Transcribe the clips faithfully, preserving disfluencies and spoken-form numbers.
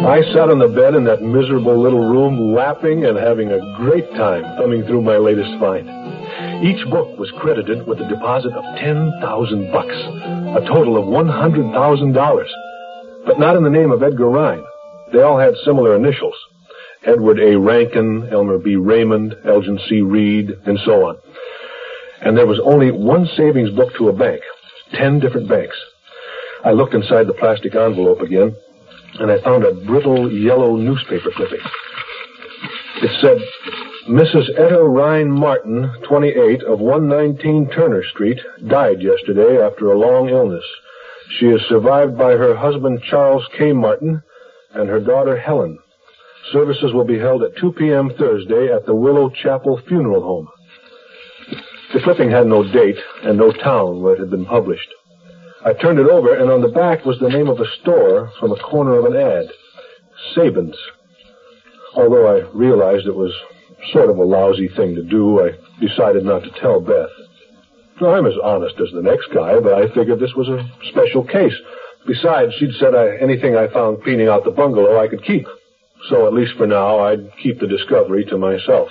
I sat on the bed in that miserable little room, laughing and having a great time thumbing through my latest find. Each book was credited with a deposit of ten thousand bucks, a total of one hundred thousand dollars. But not in the name of Edgar Rhine. They all had similar initials. Edward A. Rankin, Elmer B. Raymond, Elgin C. Reed, and so on. And there was only one savings book to a bank, ten different banks. I looked inside the plastic envelope again, and I found a brittle yellow newspaper clipping. It said, Missus Etta Rhine Martin, twenty-eight, of one nineteen Turner Street, died yesterday after a long illness. She is survived by her husband, Charles K. Martin, and her daughter, Helen. Services will be held at two p.m. Thursday at the Willow Chapel Funeral Home. The clipping had no date and no town where it had been published. I turned it over, and on the back was the name of a store from a corner of an ad. Sabin's. Although I realized it was sort of a lousy thing to do, I decided not to tell Beth. I'm as honest as the next guy, but I figured this was a special case. Besides, she'd said I, anything I found cleaning out the bungalow I could keep. So at least for now, I'd keep the discovery to myself.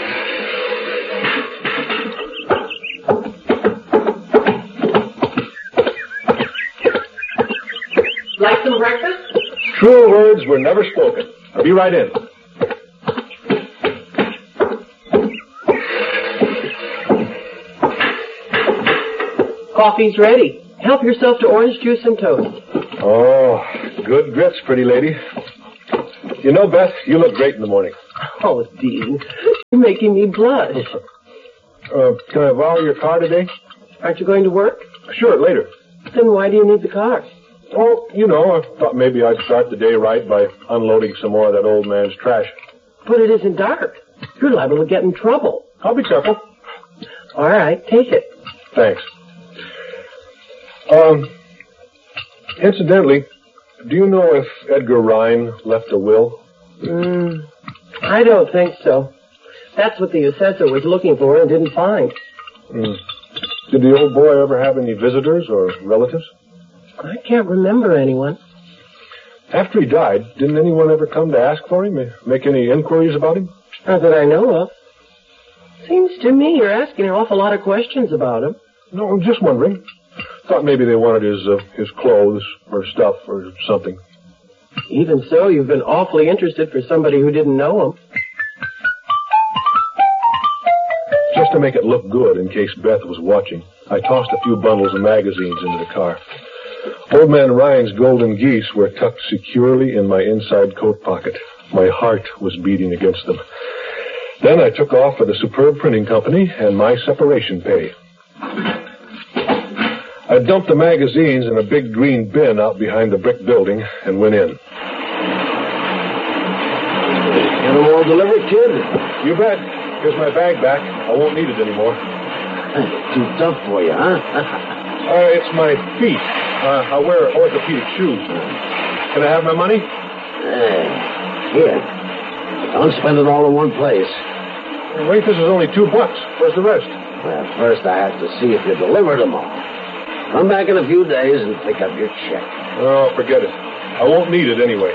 Like some breakfast? True words were never spoken. I'll be right in. Coffee's ready. Help yourself to orange juice and toast. Oh, good grits, pretty lady. You know, Beth, you look great in the morning. Oh, Dean, you're making me blush. Uh, can I borrow your car today? Aren't you going to work? Sure, later. Then why do you need the car? Oh, you know, I thought maybe I'd start the day right by unloading some more of that old man's trash. But it isn't dark. You're liable to get in trouble. I'll be careful. All right, take it. Thanks. Um, incidentally, do you know if Edgar Rhine left a will? Mm, I don't think so. That's what the assessor was looking for and didn't find. Mm. Did the old boy ever have any visitors or relatives? I can't remember anyone. After he died, didn't anyone ever come to ask for him, make any inquiries about him? Not that I know of. Seems to me you're asking an awful lot of questions about him. No, I'm just wondering. Thought maybe they wanted his uh, his clothes or stuff or something. Even so, you've been awfully interested for somebody who didn't know him. Just to make it look good in case Beth was watching, I tossed a few bundles of magazines into the car. Old Man Ryan's golden geese were tucked securely in my inside coat pocket. My heart was beating against them. Then I took off for the Superb Printing Company and my separation pay. I dumped the magazines in a big green bin out behind the brick building and went in. Get them all delivered, kid? You bet. Here's my bag back. I won't need it anymore. Too tough for you, huh? uh, it's my feet. Uh, I wear orthopedic shoes. Can I have my money? Hey, here. Don't spend it all in one place. Wait, this is only two bucks. Where's the rest? Well, first I have to see if you delivered them all. Come back in a few days and pick up your check. Oh, forget it. I won't need it anyway.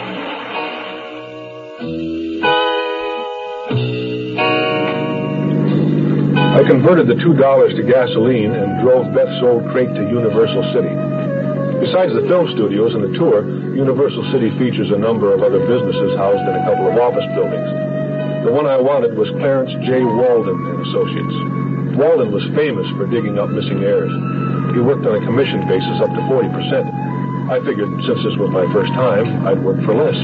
I converted the two dollars to gasoline and drove Beth's old crate to Universal City. Besides the film studios and the tour, Universal City features a number of other businesses housed in a couple of office buildings. The one I wanted was Clarence J. Walden and Associates. Walden was famous for digging up missing heirs. He worked on a commission basis up to forty percent. I figured since this was my first time, I'd work for less.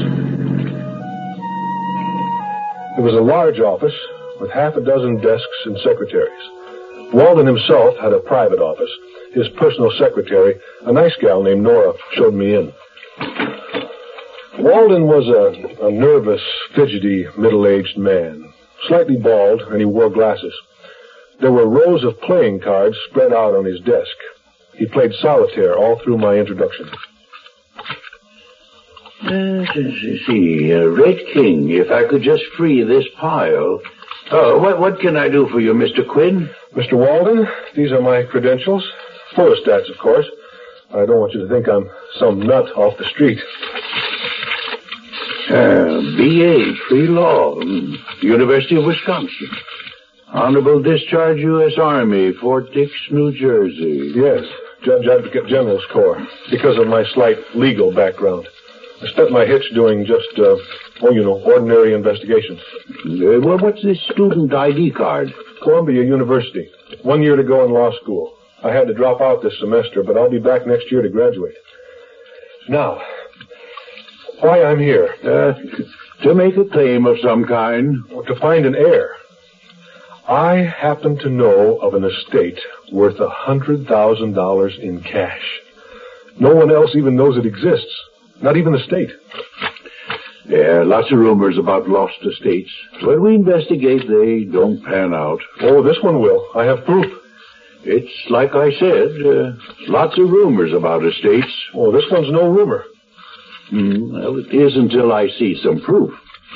It was a large office with half a dozen desks and secretaries. Walden himself had a private office. His personal secretary, a nice gal named Nora, showed me in. Walden was a, a nervous, fidgety, middle-aged man, slightly bald, and he wore glasses. There were rows of playing cards spread out on his desk. He played solitaire all through my introduction. Uh, see, uh, Red King, if I could just free this pile. Uh, what, what can I do for you, Mister Quinn? Mister Walden, these are my credentials. Photostats, of course. I don't want you to think I'm some nut off the street. Uh, B A, pre-law, University of Wisconsin. Honorable discharge, U S Army, Fort Dix, New Jersey. Yes, Judge Advocate General's Corps, because of my slight legal background. I spent my hitch doing just, uh, oh, you know, ordinary investigations. Uh, well, what's this student I D card? Columbia University. One year to go in law school. I had to drop out this semester, but I'll be back next year to graduate. Now, why I'm here? Uh, to make a claim of some kind. To find an heir. I happen to know of an estate worth a hundred thousand dollars in cash. No one else even knows it exists. Not even the state. Yeah, lots of rumors about lost estates. When we investigate, they don't pan out. Oh, this one will. I have proof. It's like I said, uh, lots of rumors about estates. Oh, this one's no rumor. Mm, well, it is until I see some proof.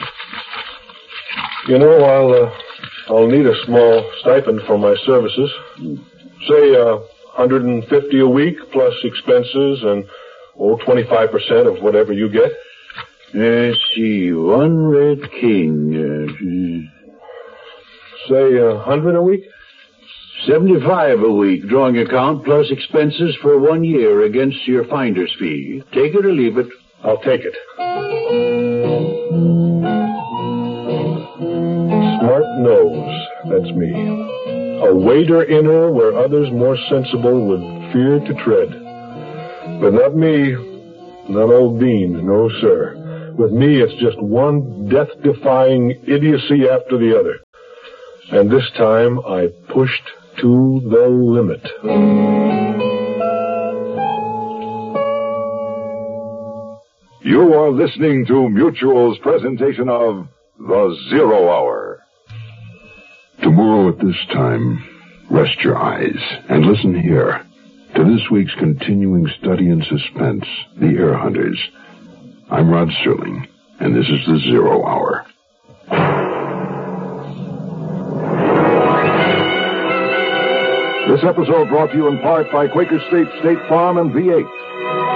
You know, I'll, uh, I'll need a small stipend for my services. Say, uh, one hundred fifty a week plus expenses and, oh, twenty-five percent of whatever you get. Let's see, one red king. Uh, Say, a uh, hundred a week? Seventy-five a week, drawing account plus expenses for one year against your finder's fee. Take it or leave it. I'll take it. Smart nose, that's me. A wader inner where others more sensible would fear to tread. But not me, not old Bean, no sir. With me it's just one death-defying idiocy after the other. And this time I pushed to the limit. You are listening to Mutual's presentation of The Zero Hour. Tomorrow at this time, rest your eyes and listen here to this week's continuing study in suspense, The Air Hunters. I'm Rod Serling, and this is The Zero Hour. This episode brought to you in part by Quaker State State Farm and V eight.